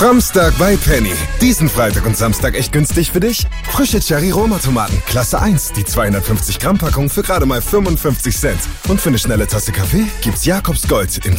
Samstag bei Penny. Diesen Freitag und Samstag echt günstig für dich? Frische Cherry-Roma-Tomaten, Klasse 1, die 250 Gramm Packung für gerade mal 55 Cent. Und für eine schnelle Tasse Kaffee gibt's Jakobs Gold im